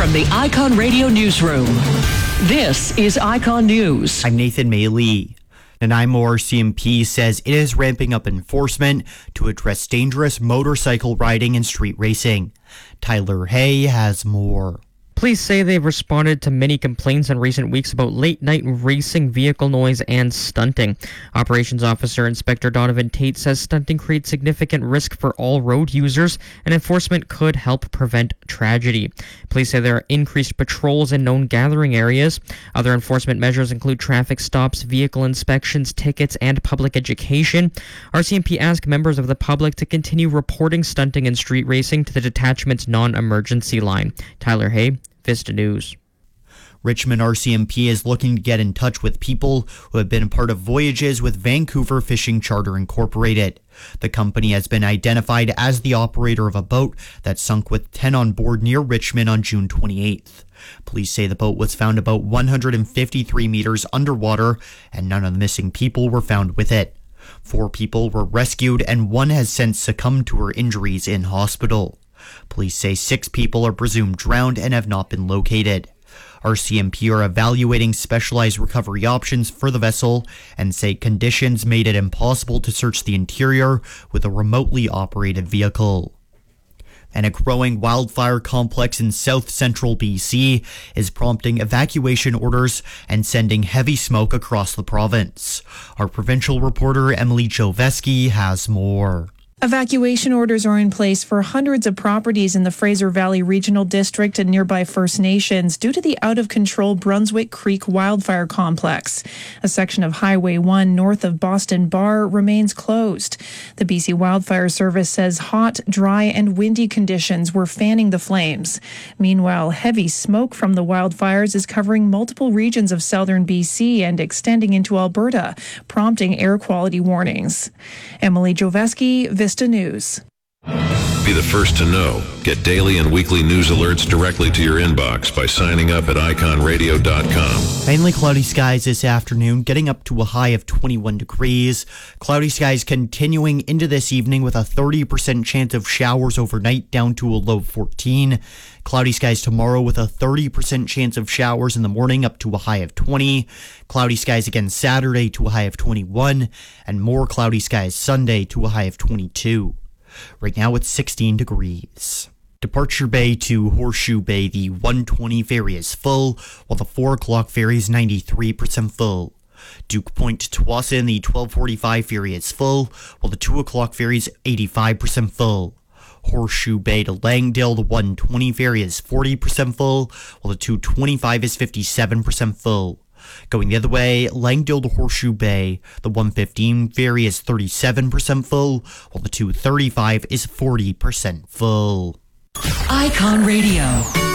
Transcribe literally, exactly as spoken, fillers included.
From the Icon Radio Newsroom, this is Icon News. I'm Nathan Maylee. Nanaimo R C M P says it is ramping up enforcement to address dangerous motorcycle riding and street racing. Tyler Hay has more. Police say they've responded to many complaints in recent weeks about late-night racing, vehicle noise, and stunting. Operations Officer Inspector Donovan Tate says stunting creates significant risk for all road users, and enforcement could help prevent tragedy. Police say there are increased patrols in known gathering areas. Other enforcement measures include traffic stops, vehicle inspections, tickets, and public education. R C M P asked members of the public to continue reporting stunting and street racing to the detachment's non-emergency line. Tyler Hay, Vista News. Richmond R C M P is looking to get in touch with people who have been a part of voyages with Vancouver Fishing Charter Incorporated. The company has been identified as the operator of a boat that sunk with ten on board near Richmond on June twenty-eighth. Police say the boat was found about one hundred fifty-three meters underwater, and none of the missing people were found with it. Four people were rescued, and one has since succumbed to her injuries in hospital. Police say six people are presumed drowned and have not been located. R C M P are evaluating specialized recovery options for the vessel and say conditions made it impossible to search the interior with a remotely operated vehicle. And a growing wildfire complex in south central B C is prompting evacuation orders and sending heavy smoke across the province. Our provincial reporter Emily Joveski has more. Evacuation orders are in place for hundreds of properties in the Fraser Valley Regional District and nearby First Nations due to the out-of-control Brunswick Creek wildfire complex. A section of Highway one north of Boston Bar remains closed. The B C Wildfire Service says hot, dry, and windy conditions were fanning the flames. Meanwhile, heavy smoke from the wildfires is covering multiple regions of southern B C and extending into Alberta, prompting air quality warnings. Emily Joveski, Vista News. Be the first to know. Get daily and weekly news alerts directly to your inbox by signing up at icon radio dot com. Mainly cloudy skies this afternoon, getting up to a high of twenty-one degrees. Cloudy skies continuing into this evening with a thirty percent chance of showers overnight, down to a low fourteen. Cloudy skies tomorrow with a thirty percent chance of showers in the morning, up to a high of twenty. Cloudy skies again Saturday to a high of twenty-one. And more cloudy skies Sunday to a high of twenty-two. Right now it's sixteen degrees. Departure Bay to Horseshoe Bay, the one twenty ferry is full, while the four o'clock ferry is ninety-three percent full. Duke Point to Tsawwassen, the twelve forty-five ferry is full, while the two o'clock ferry is eighty-five percent full. Horseshoe Bay to Langdale, the one twenty ferry is forty percent full, while the two twenty-five is fifty-seven percent full. Going the other way, Langdale to Horseshoe Bay, the one fifteen ferry is thirty-seven percent full, while the two thirty-five is forty percent full. Icon Radio.